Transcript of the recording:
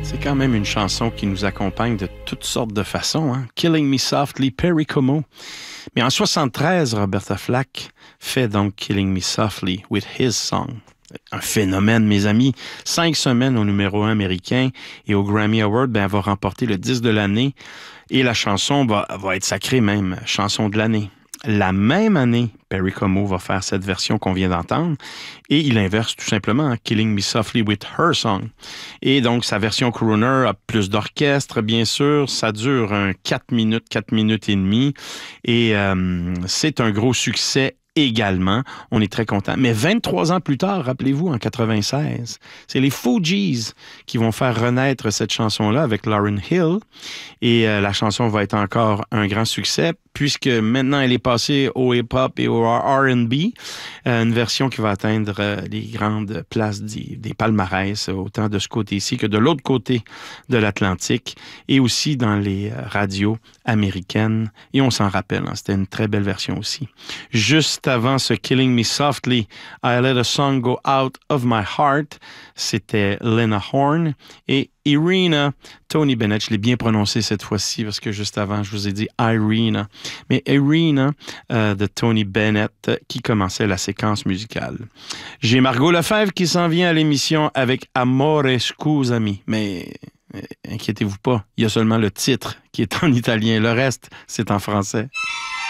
C'est quand même une chanson qui nous accompagne de toutes sortes de façons. Hein? Killing Me Softly, Perry Como. Mais en 73, Roberta Flack fait donc Killing Me Softly with His Song. Un phénomène, mes amis. 5 semaines au numéro 1 américain et au Grammy Award, elle va remporter le disque de l'année et la chanson va être sacrée même, chanson de l'année. La même année, Perry Como va faire cette version qu'on vient d'entendre et il inverse tout simplement hein, Killing Me Softly with Her Song. Et donc, sa version crooner a plus d'orchestre, bien sûr. Ça dure 4 minutes et demie et c'est un gros succès également. On est très content. Mais 23 ans plus tard, rappelez-vous, en 96, c'est les Fugees qui vont faire renaître cette chanson-là avec Lauryn Hill. Et la chanson va être encore un grand succès puisque maintenant elle est passée au hip-hop et au R&B. Une version qui va atteindre les grandes places des palmarès, autant de ce côté-ci que de l'autre côté de l'Atlantique et aussi dans les radios américaines. Et on s'en rappelle, hein, c'était une très belle version aussi. Juste avant ce Killing Me Softly, I Let a Song Go Out of My Heart, c'était Lena Horne et Irina, Tony Bennett. Je l'ai bien prononcé cette fois-ci parce que juste avant, je vous ai dit Irina. Mais Irina de Tony Bennett qui commençait la séquence musicale. J'ai Margot Lefebvre qui s'en vient à l'émission avec Amore Scusami. Mais inquiétez-vous pas, il y a seulement le titre qui est en italien. Le reste, c'est en français.